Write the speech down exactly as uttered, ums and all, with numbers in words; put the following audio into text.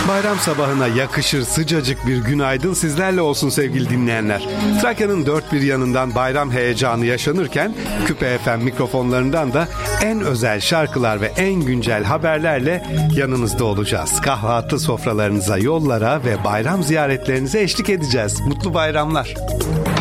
Bayram sabahına yakışır sıcacık bir günaydın sizlerle olsun sevgili dinleyenler. Trakya'nın dört bir yanından bayram heyecanı yaşanırken Küpe F M mikrofonlarından da en özel şarkılar ve en güncel haberlerle yanınızda olacağız. Kahvaltı sofralarınıza, yollara ve bayram ziyaretlerinize eşlik edeceğiz. Mutlu bayramlar.